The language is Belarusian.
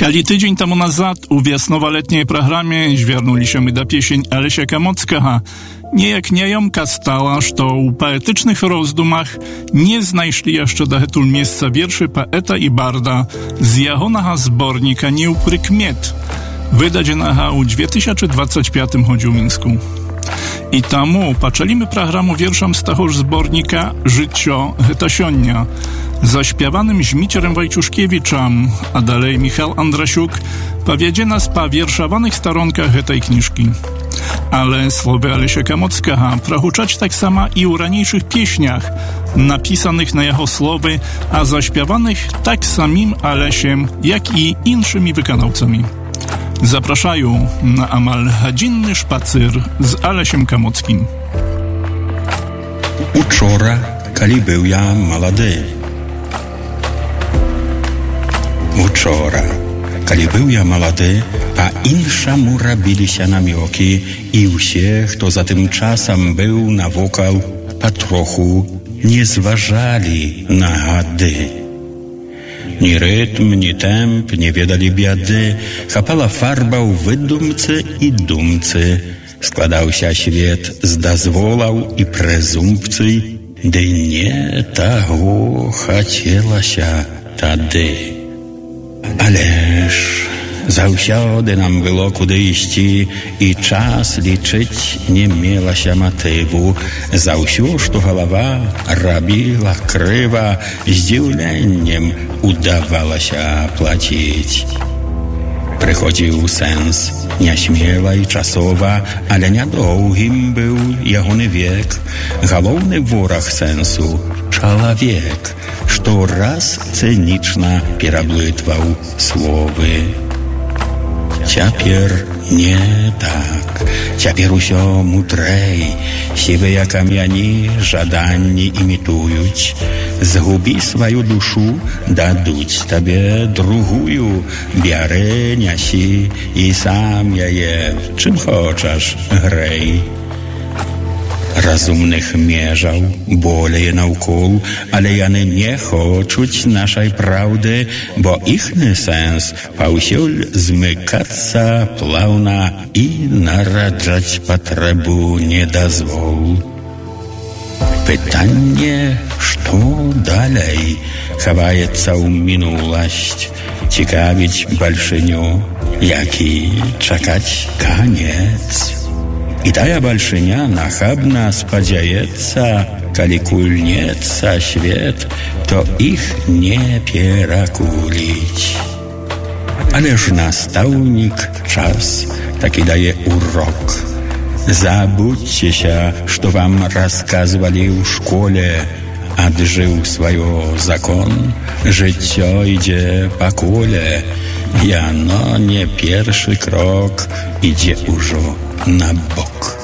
Kali tydzień temu nazad u wiesnowo-letniej programie zwierнули się my da piesień Alesia Kamockaha. Niejak niejomka stała, że u poetycznych rozdumach nie znajszli jeszcze do hetul miejsca wierszy poeta i barda z jahonaha zbornika Nieupryk Miet, wydadzienaha u 2025 chodziu w Mińsku. I tamu patrzelimy programu wierszom z tahoż zbornika Życio Hytasionia, zaśpiewanym Żmicierem Wojciuszkiewiczem, a dalej Michał Andrasiuk powiedzie nas po wierszowanych staronkach tej kniżki. Ale słowy Alesia Kamockaha prahuczać tak samo i u raniejszych pieśniach, napisanych na jeho słowy, a zaśpiewanych tak samim Alesiem, jak i inszymi wykonawcami. Zapraszają na amal godzinny szpacer z Alesiem Kamockim. Учора, калі быў я малады. Учора, калі быў я малады, па-іншаму рабіліся намёкі, і ўсе, хто за тым часам быў навокал, патроху не зважалі на гады. Ні ритм, ні темп не ведалі бяды, хапала фарба ў выдумцы і думцы. Складаўся свет з дазволаў і прэзумпцый, ды не таго хацелася тады. Але ж заўсёды нам было куды ісці, і час лічыць не мелася матыву. За ўсё, што галава рабіла крыва, здзіўленнем удавалася плаціць. Прыходзіў сэнс нясмела і часова, але нядоўгім быў ягоны век. Галоўны вораг сэнсу — чалавек, што раз цынічна пераблытваў словы. Цяпер не так, цяпер усё мудрэй, сівыя камяні жаданні імітуюць. Згубі сваю душу, дадуць табе другую, бярэ, нясі і сам яе чым хочаш грэй. Разумных межаў более наўкол, але яны не хочуць нашай праўды, бо іхны сэнс паўсюль змыкацца плаўна і нараджаць патрэбу не дазвол. Пытанне, што далей, хаваецца ў мінуласць, цікавіць бальшыню, які чакаць канец. І тая бальшыня нахабна спадзяецца, калі кульнецца свет, то іх не перакуліць. Але ж настаўнік час такі дае урок. Забудзьцеся, што вам расказвалі ў школе, аджыў сваё закон, жыццё ідзе па коле, яно не першы крок, ідзе ўжо на бок.